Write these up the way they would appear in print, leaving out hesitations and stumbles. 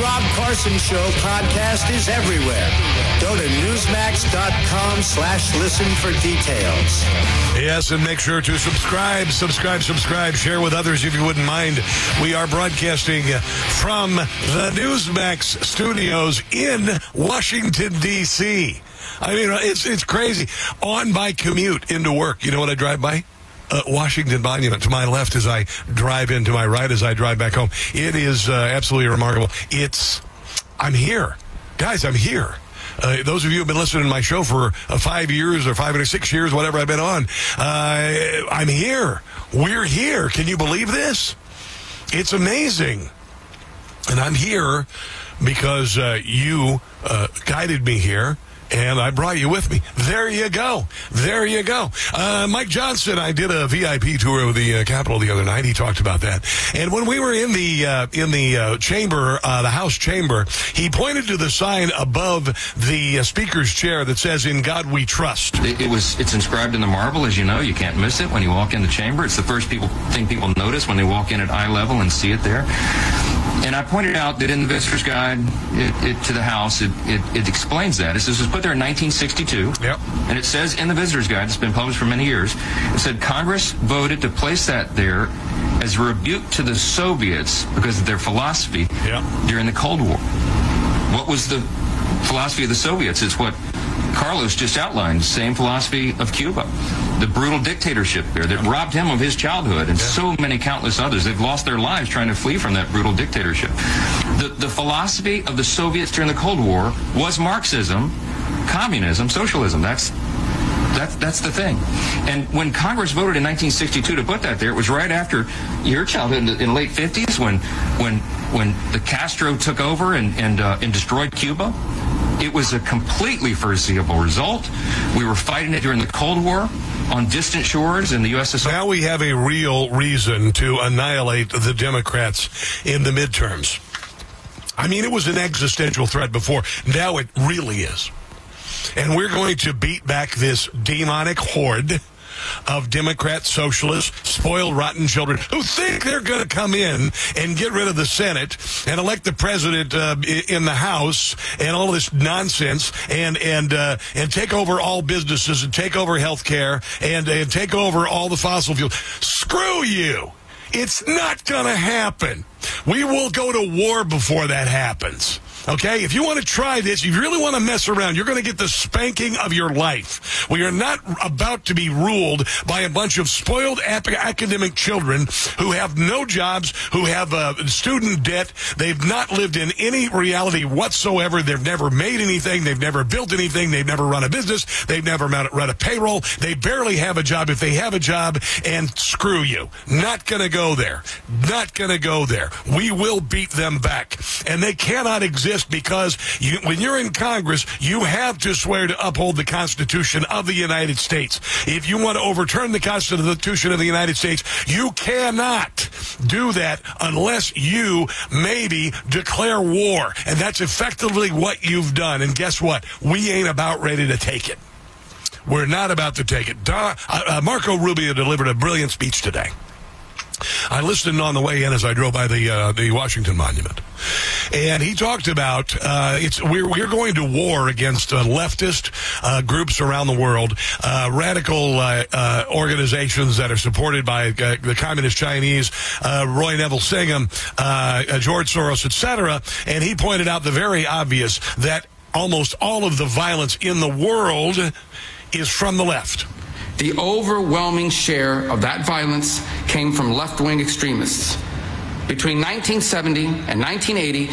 Rob Carson Show podcast is everywhere. Go to Newsmax.com/listen for details. Yes, and make sure to subscribe. Share with others if you wouldn't mind. We are broadcasting from the Newsmax studios in Washington, D.C. I mean, it's crazy. On my commute into work, you know what I drive by? Washington Monument to my left as I drive in, to my right as I drive back home. It is absolutely remarkable. I'm here. Guys, I'm here. Those of you who have been listening to my show for 5 years or 5 or 6 years, whatever I've been on, I'm here. We're here. Can you believe this? It's amazing. And I'm here because you guided me here. And I brought you with me. There you go. Mike Johnson, I did a VIP tour of the Capitol the other night. He talked about that. And when we were in the chamber, the House chamber, he pointed to the sign above the Speaker's chair that says, "In God We Trust." It's inscribed in the marble, as you know. You can't miss it when you walk in the chamber. It's the first thing people notice when they walk in at eye level and see it there. And I pointed out that in the Visitor's Guide to the House, it explains that. It says it was put there in 1962. Yep. And it says in the Visitor's Guide, it's been published for many years, it said Congress voted to place that there as a rebuke to the Soviets because of their philosophy during the Cold War. What was the philosophy of the Soviets? It's what Carlos just outlined, same philosophy of Cuba. The brutal dictatorship there that robbed him of his childhood and so many countless others. They've lost their lives trying to flee from that brutal dictatorship. The philosophy of the Soviets during the Cold War was Marxism, communism, socialism. That's the thing. And when Congress voted in 1962 to put that there, it was right after your childhood in the late 50s when the Castro took over and destroyed Cuba. It was a completely foreseeable result. We were fighting it during the Cold War on distant shores in the USSR. Now we have a real reason to annihilate the Democrats in the midterms. I mean, it was an existential threat before. Now it really is. And we're going to beat back this demonic horde of Democrat, socialists, spoiled, rotten children who think they're going to come in and get rid of the Senate and elect the president in the House and all this nonsense and take over all businesses and take over health care and take over all the fossil fuels. Screw you. It's not going to happen. We will go to war before that happens. Okay, if you want to try this, if you really want to mess around, you're going to get the spanking of your life. We are not about to be ruled by a bunch of spoiled academic children who have no jobs, who have student debt. They've not lived in any reality whatsoever. They've never made anything. They've never built anything. They've never run a business. They've never run a payroll. They barely have a job if they have a job, and screw you. Not going to go there. Not going to go there. We will beat them back, and they cannot exist because when you're in Congress, you have to swear to uphold the Constitution of the United States. If you want to overturn the Constitution of the United States, you cannot do that unless you maybe declare war. And that's effectively what you've done. And guess what? We ain't about ready to take it. We're not about to take it. Marco Rubio delivered a brilliant speech today. I listened on the way in as I drove by the Washington Monument. And he talked about we're going to war against leftist groups around the world, radical organizations that are supported by the Communist Chinese, Roy Neville Singham, George Soros, etc. And he pointed out the very obvious that almost all of the violence in the world is from the left. The overwhelming share of that violence came from left-wing extremists. Between 1970 and 1980,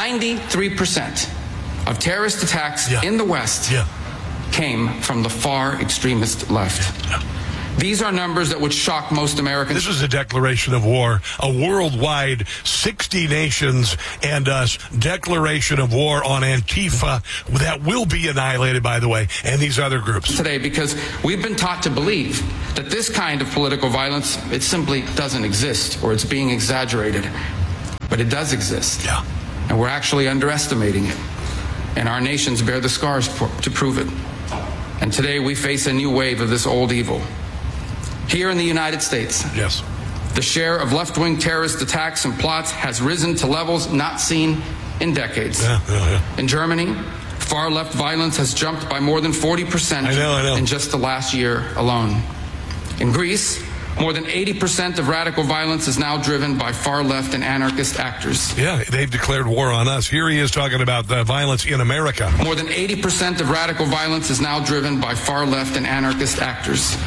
93% of terrorist attacks in the West came from the far extremist left. These are numbers that would shock most Americans. This is a declaration of war, a worldwide 60 nations and us declaration of war on Antifa that will be annihilated, by the way, and these other groups. Today, because we've been taught to believe that this kind of political violence, it simply doesn't exist, or it's being exaggerated. But it does exist. Yeah. And we're actually underestimating it. And our nations bear the scars to prove it. And today we face a new wave of this old evil. Here in the United States, The share of left-wing terrorist attacks and plots has risen to levels not seen in decades. In Germany, far-left violence has jumped by more than 40% in just the last year alone. In Greece, more than 80% of radical violence is now driven by far-left and anarchist actors. Yeah, they've declared war on us. Here he is talking about the violence in America. More than 80% of radical violence is now driven by far-left and anarchist actors.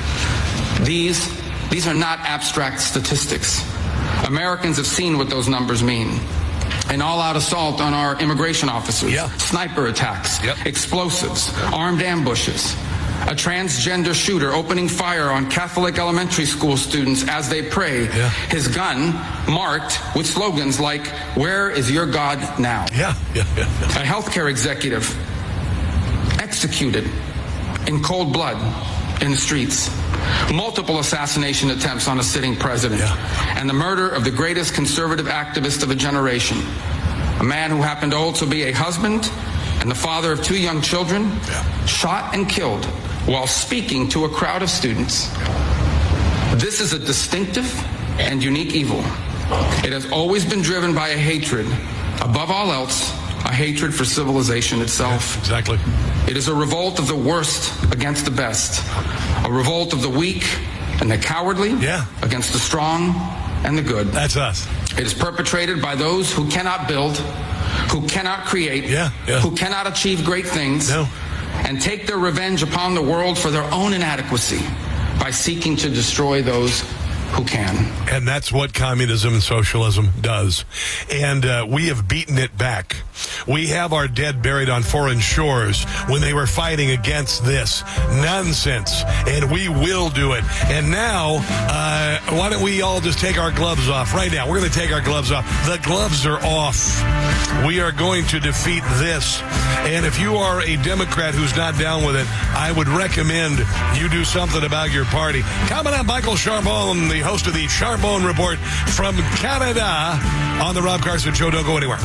These are not abstract statistics. Americans have seen what those numbers mean. An all-out assault on our immigration officers, sniper attacks, explosives, armed ambushes, a transgender shooter opening fire on Catholic elementary school students as they pray, his gun marked with slogans like, "Where is your God now?" A healthcare executive executed in cold blood in the streets. Multiple assassination attempts on a sitting president. And the murder of the greatest conservative activist of a generation. A man who happened to also be a husband and the father of 2 young children, shot and killed while speaking to a crowd of students. This is a distinctive and unique evil. It has always been driven by a hatred, above all else, a hatred for civilization itself. Exactly. It is a revolt of the worst against the best, a revolt of the weak and the cowardly against the strong and the good. That's us. It is perpetrated by those who cannot build, who cannot create, who cannot achieve great things, and take their revenge upon the world for their own inadequacy by seeking to destroy those who can. And that's what communism and socialism does. And we have beaten it back. We have our dead buried on foreign shores when they were fighting against this nonsense. And we will do it. And now, why don't we all just take our gloves off right now? We're going to take our gloves off. The gloves are off. We are going to defeat this. And if you are a Democrat who's not down with it, I would recommend you do something about your party. Coming up, Michael Charbon, the host of the Charbon Report from Canada on the Rob Carson Show. Don't go anywhere.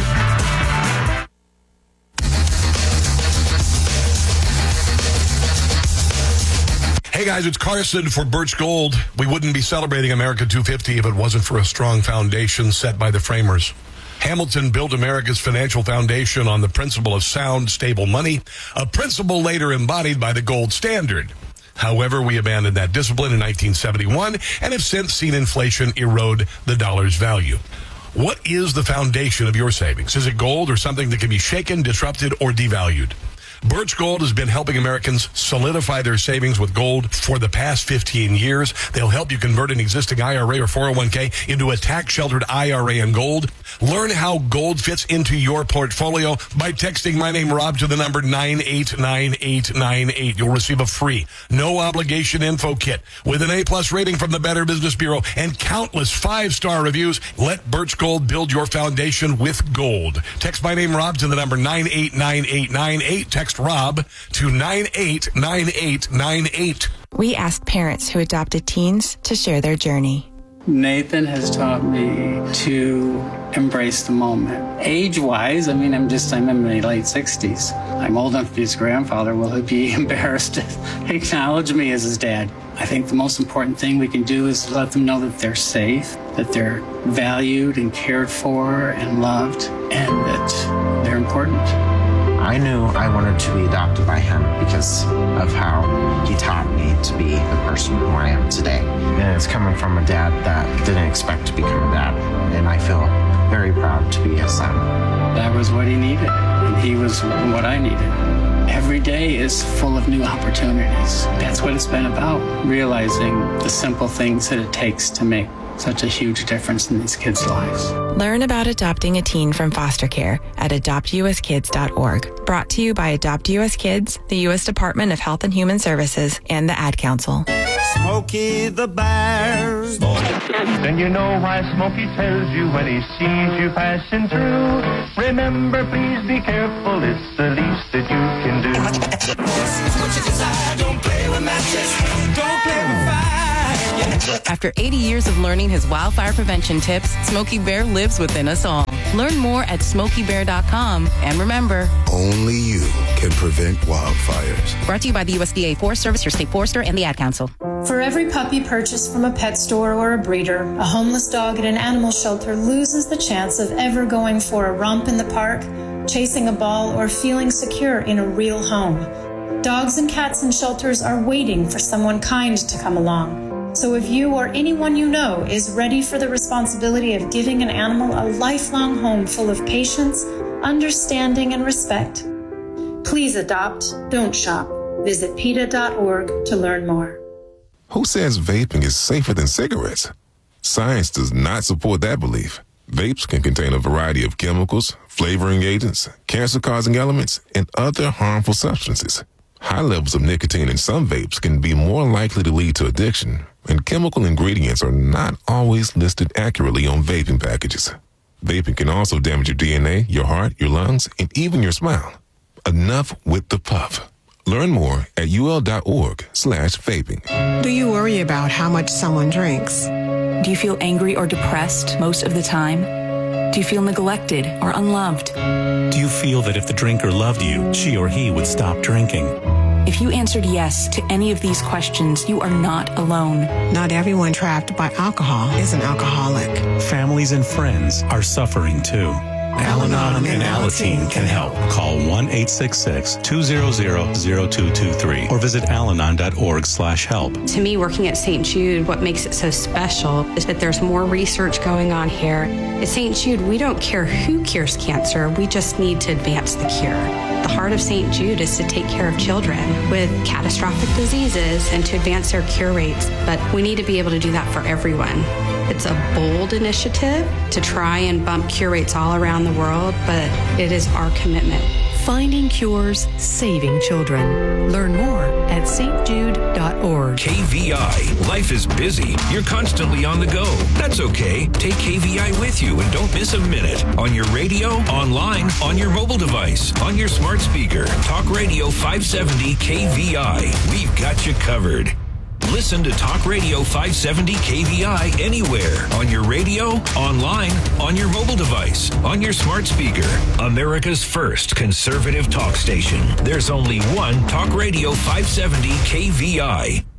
Hey guys, it's Carson for Birch Gold. We wouldn't be celebrating America 250 if it wasn't for a strong foundation set by the framers. Hamilton built America's financial foundation on the principle of sound, stable money, a principle later embodied by the gold standard. However, we abandoned that discipline in 1971 and have since seen inflation erode the dollar's value. What is the foundation of your savings? Is it gold or something that can be shaken, disrupted, or devalued? Birch Gold has been helping Americans solidify their savings with gold for the past 15 years. They'll help you convert an existing IRA or 401k into a tax-sheltered IRA in gold. Learn how gold fits into your portfolio by texting my name, Rob, to the number 989898. You'll receive a free, no-obligation info kit with an A-plus rating from the Better Business Bureau and countless 5-star reviews. Let Birch Gold build your foundation with gold. Text my name, Rob, to the number 989898. Text Rob to 989898. We asked parents who adopted teens to share their journey. Nathan has taught me to embrace the moment. Age-wise, I'm in my late 60s. I'm old enough to be his grandfather. Will he be embarrassed to acknowledge me as his dad? I think the most important thing we can do is let them know that they're safe, that they're valued and cared for and loved, and that they're important. I knew I wanted to be adopted by him because of how he taught me to be the person who I am today. And it's coming from a dad that didn't expect to become a dad. And I feel very proud to be his son. That was what he needed, and he was what I needed. Every day is full of new opportunities. That's what it's been about, realizing the simple things that it takes to make such a huge difference in these kids' lives. Learn about adopting a teen from foster care at adoptuskids.org. Brought to you by Adopt US Kids, the U.S. Department of Health and Human Services, and the Ad Council. Smokey the Bear. Then you know why Smokey tells you when he sees you passing through. Remember, please be careful, it's the least that you can do. Don't play with matches. Don't play with fire. After 80 years of learning his wildfire prevention tips, Smokey Bear lives within us all. Learn more at SmokeyBear.com. And remember, only you can prevent wildfires. Brought to you by the USDA Forest Service, your state forester, and the Ad Council. For every puppy purchased from a pet store or a breeder, a homeless dog at an animal shelter loses the chance of ever going for a romp in the park, chasing a ball, or feeling secure in a real home. Dogs and cats in shelters are waiting for someone kind to come along. So if you or anyone you know is ready for the responsibility of giving an animal a lifelong home full of patience, understanding, and respect, please adopt, don't shop. Visit PETA.org to learn more. Who says vaping is safer than cigarettes? Science does not support that belief. Vapes can contain a variety of chemicals, flavoring agents, cancer-causing elements, and other harmful substances. High levels of nicotine in some vapes can be more likely to lead to addiction, and chemical ingredients are not always listed accurately on vaping packages. Vaping can also damage your DNA, your heart, your lungs, and even your smile. Enough with the puff. Learn more at ul.org/vaping. Do you worry about how much someone drinks? Do you feel angry or depressed most of the time? Do you feel neglected or unloved? Do you feel that if the drinker loved you, she or he would stop drinking? If you answered yes to any of these questions, you are not alone. Not everyone trapped by alcohol is an alcoholic. Families and friends are suffering too. Al-Anon and Alateen can help. Call 1-866-200-0223 or visit alanon.org/help. To me, working at St. Jude, what makes it so special is that there's more research going on here. At St. Jude, we don't care who cures cancer. We just need to advance the cure. The heart of St. Jude is to take care of children with catastrophic diseases and to advance their cure rates. But we need to be able to do that for everyone. It's a bold initiative to try and bump cure rates all around the world, but it is our commitment. Finding cures, saving children. Learn more at stjude.org. KVI. Life is busy. You're constantly on the go. That's okay. Take KVI with you and don't miss a minute. On your radio, online, on your mobile device, on your smart speaker. Talk Radio 570 KVI. We've got you covered. Listen to Talk Radio 570 KVI anywhere. On your radio, online, on your mobile device, on your smart speaker. America's first conservative talk station. There's only one Talk Radio 570 KVI.